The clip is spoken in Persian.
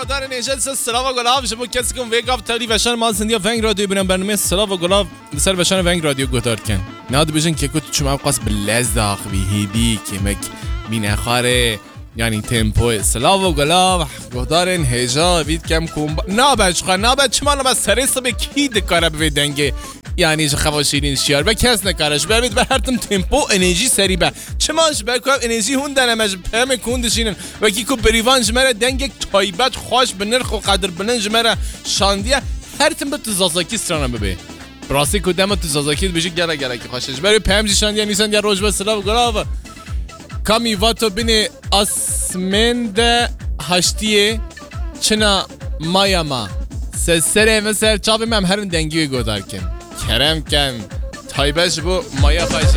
گادار نجلس سلاو و گلاب شبو کسی کن ویگاب تالی وشان ما زندیا ونگ رادیو بینم برنامه سلاو و گلاب سر وشان ونگ رادیو گادار کن ناد بیشن که کت چما قاس بلز داخ بیهیدی که مک بین خاره یعنی تمپو سلاو و گلاب گادارن هجا بید کم کن نابچ خان نابچ چما نبا سرست به کی دکاره بودنگه یعنی چه خواشیرین شیار به کس نکارش برید به هر تم تمپو انرژی سری به چماش بکو انرژی هون دنمش پم کندشینن و کی کو بریوان جمره دنگ تایبت خوش به نرخ و قدر بلند جمره شاندیه هر تم به تزازاکی استرانه ببه براستی کدام تزازاکی بشه گره گره که خوشش برای پم شاندیه نیسان یا روز به سلام گلاو کامی واتو بین اسمند هشتیه چنا مایاما سر مثل چاپ من هر دنگی گذار کن کرم کن تایبش بو مایا خواهش